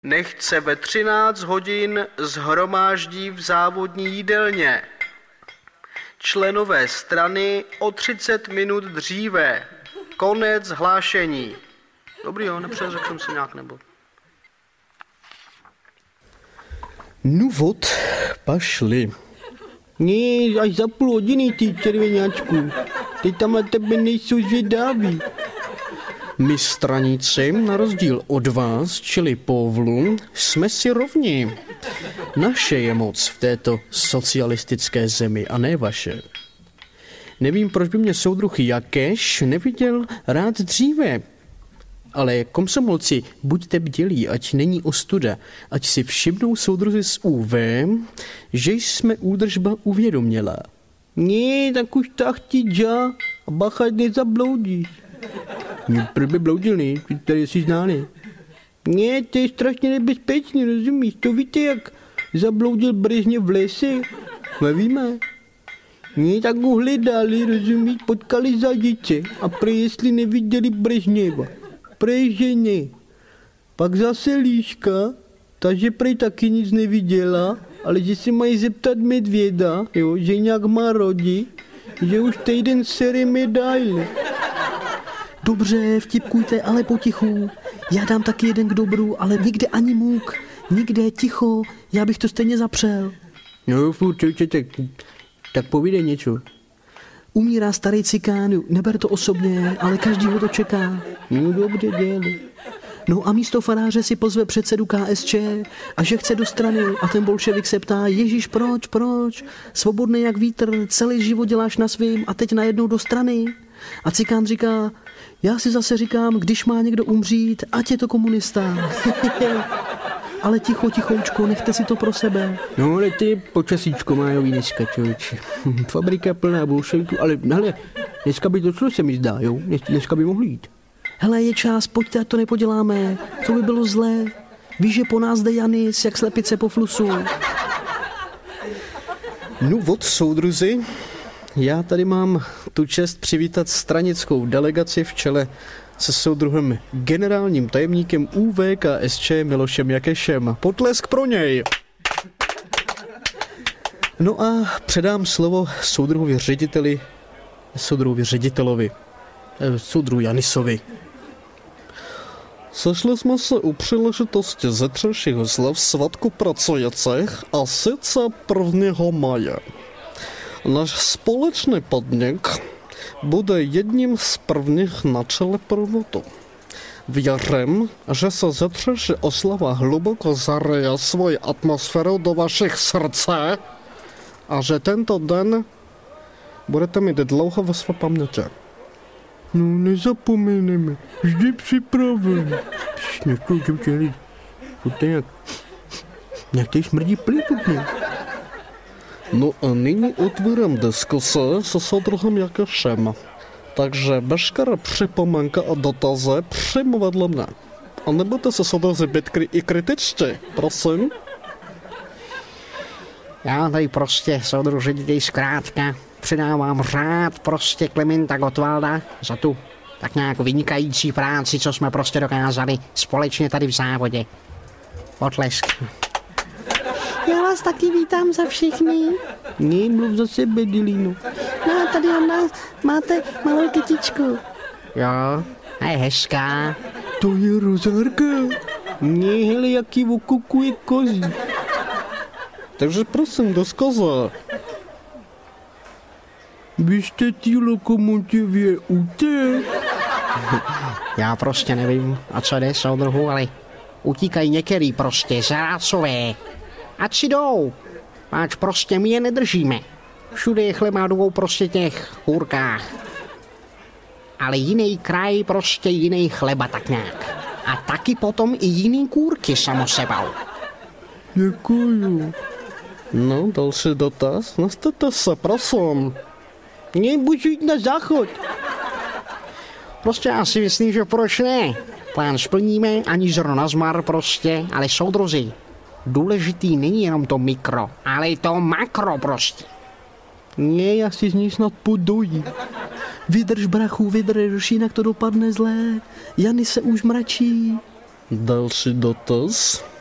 Nechť se ve 13 hodin shromáždí v závodní jídelně. Členové strany o 30 minut dříve. Konec hlášení. Dobrý jo, nepřeřekl jsem se nějak nebo. No vod, pašli. Ne, až za půl hodiny, ty červeňáčku. Teď tam na tebe nejsou zvědaví. My straníci, na rozdíl od vás, čili Povlu, jsme si rovni. Naše je moc v této socialistické zemi a ne vaše. Nevím, proč by mě soudruh Jakeš neviděl rád dříve. Ale komsomolci, buďte bdělí, ať není ostuda, ať si všimnou soudruzi z UV, že jsme údržba uvědoměla. Ne, tak už tak ti dža a bacha, nezabloudíš. Proč by bloudil, ne? Tady jsi ználi. Ne, to je strašně nebezpečný, rozumíš? To víte, jak zabloudil Brežněv v lese? Nevíme. Ne, tak ho hledali, rozumíš? Potkali zadice a prej jestli neviděli Brežněva. Prej, že ne. Pak zase Líška, takže prej taky nic neviděla, ale že se mají zeptat medvěda, jo, že nějak má rodi, že už týden sere medaile. Dobře, vtipkujte, ale potichu. Já dám taky jeden k dobru, ale nikde ani muk. Nikde, ticho, já bych to stejně zapřel. No, tak povídej něco. Umírá starý cikán, neber to osobně, ale každýho to čeká. No dobře, dělej. No a místo faráře si pozve předsedu KSČ a že chce do strany a ten bolševik se ptá, Ježíš, proč? Svobodný jak vítr, celý život děláš na svým a teď najednou do strany. A cikán říká, já si zase říkám, když má někdo umřít, ať je to komunista. Ale tichoučko, nechte si to pro sebe. No ale ty počasíčko májový dneska, člověče. Fabrika plná bolševiků, ale hele, dneska by to šlo, se mi zdá, jo? Dneska by mohli jít. Hele, je čas, pojďte, ať to nepoděláme. To by bylo zlé. Víš, že po nás jde Janis, jak slepice po flusu. No vod, soudruzi, já tady mám tu čest přivítat stranickou delegaci v čele se soudruhem generálním tajemníkem UVKSČ Milošem Jakešem. Potlesk pro něj. No a předám slovo soudruhu Janisovi. Sešli jsme se u příležitosti zítřejšího slav svatku pracujících a sice 1. maje. Náš společný podnik bude jedním z prvních na čele průvodu. Věřím, že se zítřejší oslava hluboko zaryje svoji atmosféru do vašich srdce a že tento den budete mít dlouho ve své paměti. No nezapomeneme, vždy připraven. Neskoučím čelit. To je jak tady smrdí plítutně. No a nyní otvírám diskuse se soudruhem Jakešem. Takže veškeré připomínky a dotazy přímo vedle mě. A nebudete se soudruzi být i kritičtí, prosím. Já tady prostě, soudruži, zkrátka předávám řád prostě Klementa Gottwalda za tu tak nějak vynikající práci, co jsme prostě dokázali společně tady v závodě. Potlesk. Já vás taky vítám za všichni. Mluv za sebe, Dilino. No a tady máte malou kytičku. Jo, a je hezká. To je rozárka. Ne, hele, jaký okukuje kozí. Takže prosím, diskuze. Vy jste tí lokomotivě utek? Já prostě nevím, o co jde, soudruhu, ale utíkají některý prostě zarácové. Ať si jdou, páč prostě my je nedržíme. Všude je chleba jdou prostě těch kůrkách. Ale jiný kraj, prostě jiný chleba tak nějak. A taky potom i jiný kůrky samosebou. Děkuju. No, další dotaz. Nastavte se, prosím. Nemůžu jít na záchod. Prostě já si myslím, že proč ne? Plán splníme, ani zrno nazmar prostě, ale soudruzi, důležitý není jenom to mikro, ale i to makro prostě. Ne, já si z něj snad podojím. Vydrž, brachu, vydrž, jinak to dopadne zlé. Janis se už mračí. Další dotaz.